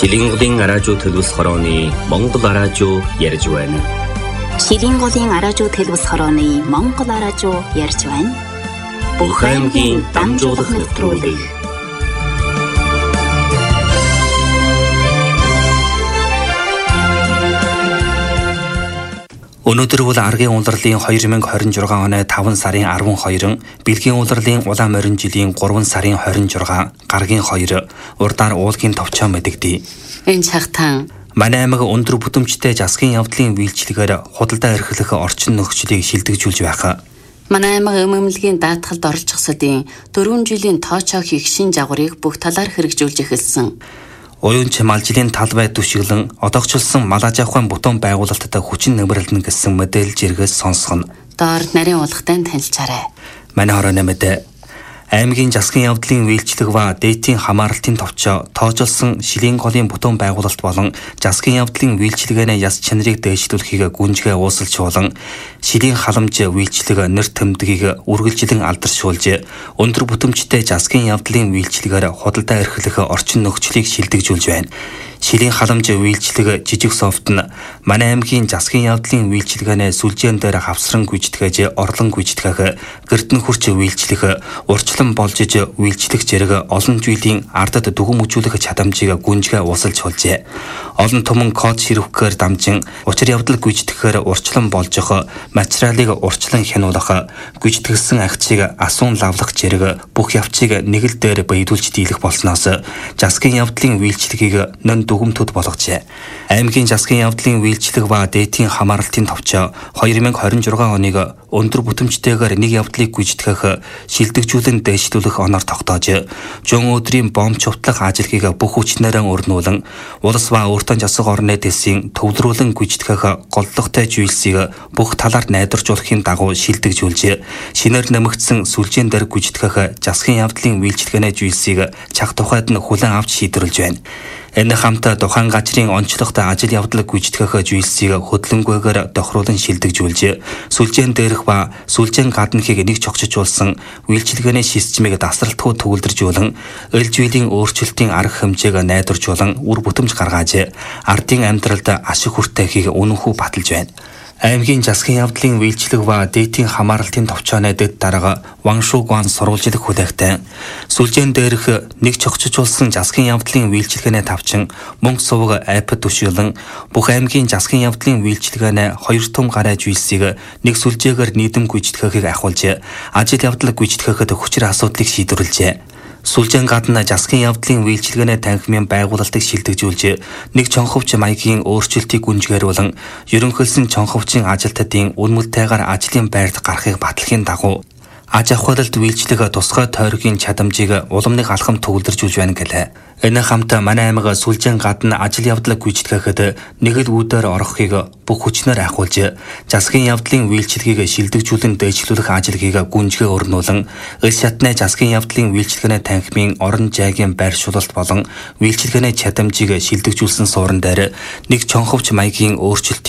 Шилийн голын араажуу төлөвлөс хорооны Монгол араажуу ярьж байна. Шилийн голын араажуу төлөвлөс хорооны Монгол араажуу ярьж байна. Бүх аймгийн дамжуулах нэвтрүүлэг. Өнөөдөр бол аргийн улирлын 2026 оны 5 сарын 12, бэлгийн улирлын улаан морин жилийн 3 сарын 26, гаргийн 2, урдаар уулгийн товчоо мэдэгдэв. Энэ цагтаан манай аймаг өндөр бүтэмжтэй засгийн явдлын үйлчлэгээр худалдаа эрхлэх орчин нөхцөлийг шилдэгжүүлж байх. манай аймаг эмэмлэгийн даатгалд оролцохсодын 4 жилийн тоочоо хийх шин жагварыг бүх талаар хэрэгжүүлж эхэлсэн. Уюунч малжилийн талбай түшиглэн одоогчлсон малаж авахын бутуун байгуулалтад хүчин нэмэрлэнэ гэсэн мэдээлэл жиргээс сонсгоно. Доор нарийн улгатай танилцаарай. Манай хорооны мэдээ. Аймгийн засгийн явдлын үйлчлэг ба дээдийн хамааралтын товчоо тоожолсон шилийн голын бутуун байгуулалт болон засгийн явдлын үйлчлэгээний яс чанарыг дээшлүүлэхийг гүнжгээ уусалжуулан шилийн халамж үйлчлэг нэр тэмдгийг үргэлжлэн алдаршуулж өндөр бүтэмжтэй засгийн явдлын үйлчлэгээр худалдаа эрхлэх орчин нөхцөлийг шилдэгжүүлж байна. Шилийн халамж үйлчлэг жижиг софт нь манай аймгийн засгийн явдлын үйлчлэгээний сүлжээн дээр хавсран гүйцэтгэж орлон гүйцэтгэх гэрдэн хурц үйлчлэх урчлан болж үйлчлэх зэрэг олон жилийн ардад дүгэн мүжүүлэх чадамжийг гүнжгээ уусалж hulжээ. Олон түмэн код ширвэхээр дамжин учир явдал гүйцэтгэхээр урчлан болжох материалыг урчлан хянуулах гүйцэтгсэн агчийг асуун лавлах зэрэг бүх явцыг нэг л дээр баядуулж дийлэх болсноос засгийн явдлын үйлчлэгийг нэн дүгэмтүүд болгожээ. Аймгийн засгийн явдлын үйлчлэг ба дээдийн хамааралтын товчоо 2026 оныг өндөр бүтэмжтэйгээр нэг явдлыг гүйцэтгэх шилдэгжүүлэн дээшлүүлэх оноор тогтоож, жун өдрийн бомб чувтлах ажилхийг бүх хүчнээрээ өрнүүлэн, улс ба өөртөө засаг орны дэсийн төвлөрүүлэн гүйцэтгэх голлогтой зүйлсийг бүх талаар найдваржуулахын дагуу шилдэгжүүлж, шинээр нэмэгдсэн сүлжээн дээр гүйцэтгэх засгийн явдлын үйлчлэгээний зүйлсийг чах тухайд нь хүлээн авч шийдвэрлэж байна. Энэ хамт тухайн газрын онцлогт ажил явдал гүйцэтгэх зүйлсийг хөдөлгөөнгээр тохируулан шилдэгжүүлж, сүлжээн дээрх ба сүлжээн гаднахыг нэг чогчжуулсан үйлчлэгээний системийг тасралтгүй төвлөржүүлэн, элж үеийн өөрчлөлтийн арга хэмжээг найдваржуулан үр бүтэмж гаргааж, ардын амьдралд ашиг хүртэхийг үнэнхүү баталж байна. Аймгийн засгийн явдлын үйлчлэг ба дээдийн хамааралтын товчооны дэд дарга Ваншугуан сурвалжлах хүлээгтэй сүлжээн дээрх нэг чогчжуулсан засгийн явдлын үйлчлэгээний тавчин мөнгө сувг айпад түшиглэн бүх аймгийн засгийн явдлын үйлчлэгээний 2 том гараа зүйлсийг нэг сүлжээгээр нийтэм гүйцэтгэхийг ахуулж ажил явдал гүйцэтгэхэд хүчир асуудлыг шийдвэрлэжээ. Сүлжээн гадна засгийн явдлын үйлчлэгээний танхимын байгуулалтыг шилдэгжүүлж нэг чонховч маягийн өөрчлөлтийг гүнжгээрүүлэн ерөнхийлсөн чонховчийн ажилтнуудын үнэмэлтэйгээр ажлын байрт гарахыг батлахын дагуу аж ахуйлалд үйлчлэг тусгай тойргийн чадамжийг уламжлалт алхам төвлөржүүлж байна гэлээ. Энэ хамт манай аймаг сүлжээн гадна ажил явдал гүйцэтгэхэд нэг л үүдээр орохыг бүх хүчнээр ахуулж, засгийн явдлын үйлчлэгийг шилдэгжүүлэн дээшлүүлэх ажилхийг гүнжгээ өрнүүлэн, эл шатны засгийн явдлын үйлчлэгээний танхимын орон жайгийн байршуулалт болон үйлчлэгээний чадамжийг шилдэгжүүлсэн суурин дээр нэг чонховч маягийн өөрчлөлт